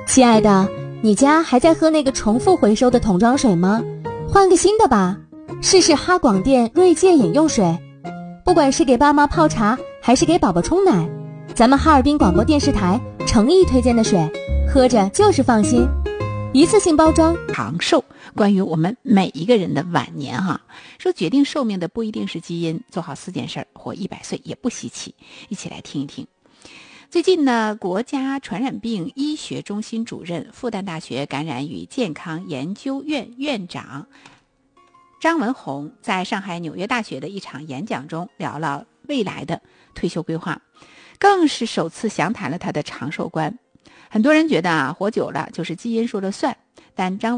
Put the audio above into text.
亲爱的，你家还在喝那个重复回收的桶装水吗？换个新的吧，试试哈广电锐界饮用水。不管是给爸妈泡茶还是给宝宝冲奶，咱们哈尔滨广播电视台诚意推荐的水，喝着就是放心。一次性包装， 长寿。关于我们每一个人的晚年说决定寿命的不一定是基因，做好4件事，活100岁也不稀奇。一起来听一听。最近呢，国家传染病医学中心主任、复旦大学感染与健康研究院院长张文宏在上海纽约大学的一场演讲中聊了未来的退休规划，更是首次详谈了他的长寿观。很多人觉得活久了就是基因说了算，但张